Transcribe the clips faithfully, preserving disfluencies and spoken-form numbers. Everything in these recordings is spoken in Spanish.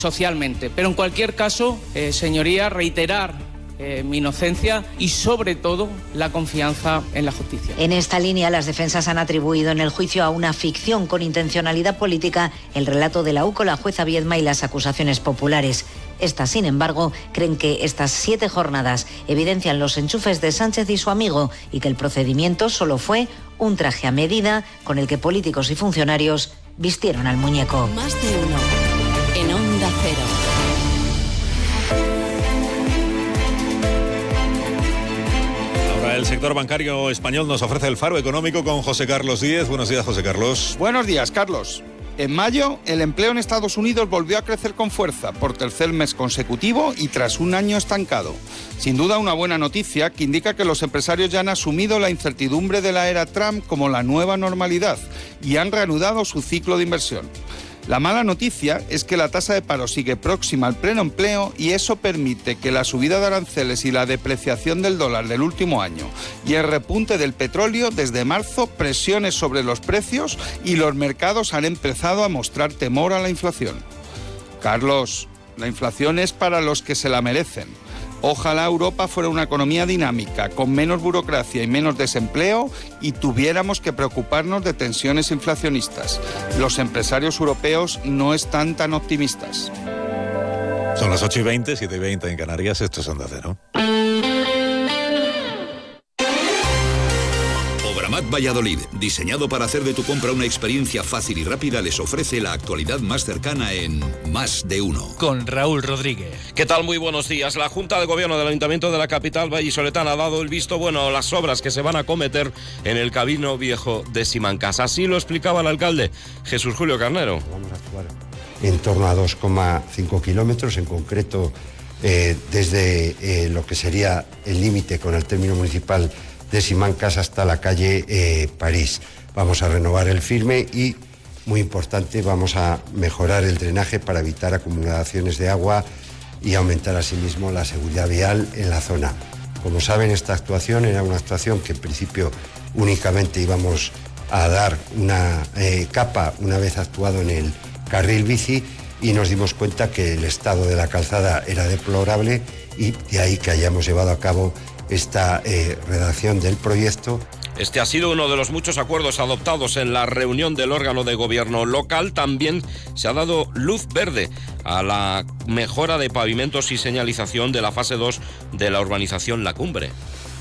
socialmente. Pero en cualquier caso, eh, señoría, reiterar Eh, mi inocencia y, sobre todo, la confianza en la justicia. En esta línea, las defensas han atribuido en el juicio a una ficción con intencionalidad política el relato de la U C O, la jueza Viedma y las acusaciones populares. Estas, sin embargo, creen que estas siete jornadas evidencian los enchufes de Sánchez y su amigo y que el procedimiento solo fue un traje a medida con el que políticos y funcionarios vistieron al muñeco. Más de uno en Onda Cero. El sector bancario español nos ofrece el faro económico con José Carlos Díez. Buenos días, José Carlos. Buenos días, Carlos. En mayo, el empleo en Estados Unidos volvió a crecer con fuerza por tercer mes consecutivo y tras un año estancado. Sin duda, una buena noticia que indica que los empresarios ya han asumido la incertidumbre de la era Trump como la nueva normalidad y han reanudado su ciclo de inversión. La mala noticia es que la tasa de paro sigue próxima al pleno empleo y eso permite que la subida de aranceles y la depreciación del dólar del último año y el repunte del petróleo desde marzo presiones sobre los precios y los mercados han empezado a mostrar temor a la inflación. Carlos, la inflación es para los que se la merecen. Ojalá Europa fuera una economía dinámica, con menos burocracia y menos desempleo, y tuviéramos que preocuparnos de tensiones inflacionistas. Los empresarios europeos no están tan optimistas. Son las ocho y veinte, siete y veinte en Canarias. Esto es Onda Cero. Obramat Valladolid, diseñado para hacer de tu compra una experiencia fácil y rápida, les ofrece la actualidad más cercana en Más de Uno. Con Raúl Rodríguez. ¿Qué tal? Muy buenos días. La Junta de Gobierno del Ayuntamiento de la capital vallisoletana ha dado el visto bueno a las obras que se van a acometer en el Camino Viejo de Simancas. Así lo explicaba el alcalde Jesús Julio Carnero. Vamos a actuar en torno a dos coma cinco kilómetros, en concreto eh, desde eh, lo que sería el límite con el término municipal de Simancas hasta la calle eh, París. Vamos a renovar el firme y, muy importante, vamos a mejorar el drenaje para evitar acumulaciones de agua y aumentar asimismo la seguridad vial en la zona. Como saben, esta actuación era una actuación que en principio únicamente íbamos a dar una eh, capa una vez actuado en el carril bici y nos dimos cuenta que el estado de la calzada era deplorable y de ahí que hayamos llevado a cabo esta eh, redacción del proyecto. Este ha sido uno de los muchos acuerdos adoptados en la reunión del órgano de gobierno local. También se ha dado luz verde a la mejora de pavimentos y señalización de la fase dos de la urbanización La Cumbre.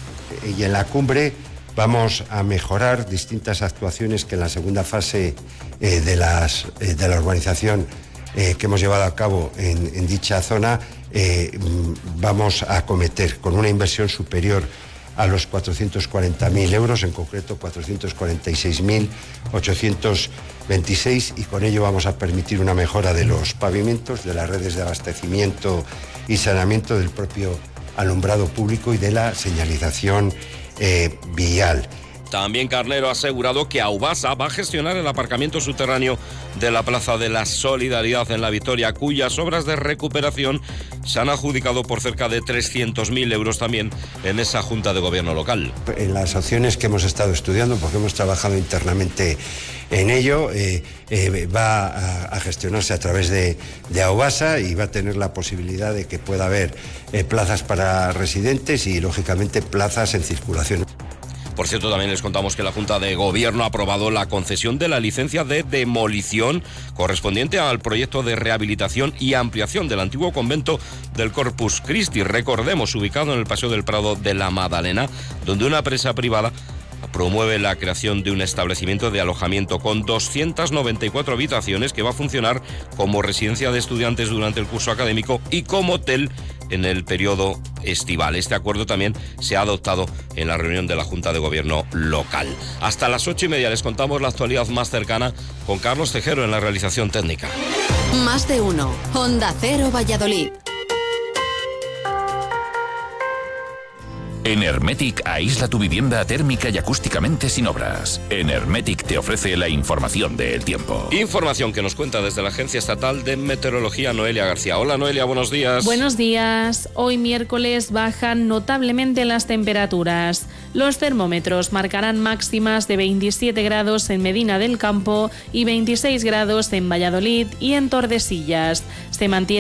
Y en La Cumbre vamos a mejorar distintas actuaciones que en la segunda fase eh, de, las, eh, de la urbanización eh, que hemos llevado a cabo en, en dicha zona Eh, vamos a acometer con una inversión superior a los cuatrocientos cuarenta mil euros, en concreto cuatrocientos cuarenta y seis mil ochocientos veintiséis, y con ello vamos a permitir una mejora de los pavimentos, de las redes de abastecimiento y saneamiento, del propio alumbrado público y de la señalización eh, vial. También Carnero ha asegurado que Aubasa va a gestionar el aparcamiento subterráneo de la Plaza de la Solidaridad en La Victoria, cuyas obras de recuperación se han adjudicado por cerca de trescientos mil euros también en esa Junta de Gobierno local. En las opciones que hemos estado estudiando, porque hemos trabajado internamente en ello, eh, eh, va a, a gestionarse a través de, de Aubasa y va a tener la posibilidad de que pueda haber eh, plazas para residentes y, lógicamente, plazas en circulación. Por cierto, también les contamos que la Junta de Gobierno ha aprobado la concesión de la licencia de demolición correspondiente al proyecto de rehabilitación y ampliación del antiguo convento del Corpus Christi, recordemos, ubicado en el Paseo del Prado de la Madalena, donde una empresa privada promueve la creación de un establecimiento de alojamiento con doscientas noventa y cuatro habitaciones que va a funcionar como residencia de estudiantes durante el curso académico y como hotel en el periodo estival. Este acuerdo también se ha adoptado en la reunión de la Junta de Gobierno local. Hasta las ocho y media les contamos la actualidad más cercana con Carlos Tejero en la realización técnica. Más de uno. Onda Cero Valladolid. En Hermetic aísla tu vivienda térmica y acústicamente sin obras. En Hermetic te ofrece la información del tiempo. Información que nos cuenta desde la Agencia Estatal de Meteorología Noelia García. Hola Noelia, buenos días. Buenos días. Hoy miércoles bajan notablemente las temperaturas. Los termómetros marcarán máximas de veintisiete grados en Medina del Campo y veintiséis grados en Valladolid y en Tordesillas. Se mantiene